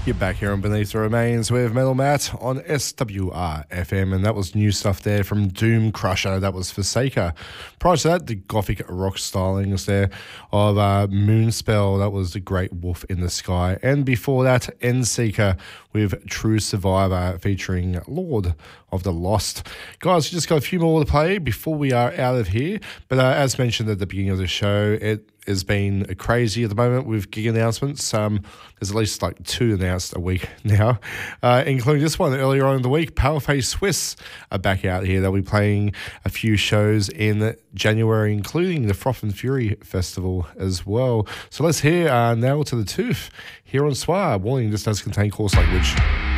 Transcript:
You're back here on Beneath the Remains with Metal Matt on SWR FM, and that was new stuff there from Doom Crusher. That was Forsaker. Prior to that, the gothic rock stylings there of Moonspell. That was the Great Wolf in the Sky. And before that, Endseeker with True Survivor featuring Lord of the Lost. Guys, we just got a few more to play before we are out of here. But as mentioned at the beginning of the show, it has been crazy at the moment with gig announcements. There's at least like 2 announced a week now, including this one earlier on in the week. Paleface Swiss are back out here. They'll be playing a few shows in January, including the Froth and Fury Festival as well. So let's hear Nail to the Tooth here on SWR. Warning, this does contain coarse language.